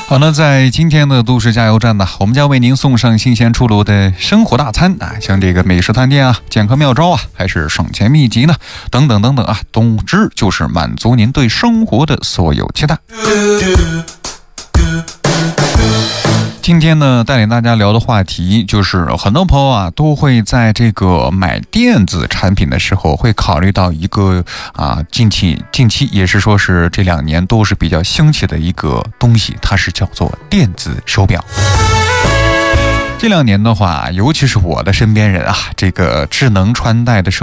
好，那在今天的都市加油站呢，我们将为您送上新鲜出炉的生活大餐啊，像这个美食探店啊、健康妙招啊，还是省钱秘籍呢，等等等等啊，总之就是满足您对生活的所有期待。今天呢，带领大家聊的话题就是很多朋友啊都会在这个买电子产品的时候会考虑到一个近期也是说是这2年都是比较兴起的一个东西，它是叫做电子手表。这2年的话，尤其是我的身边人啊，这个智能穿戴的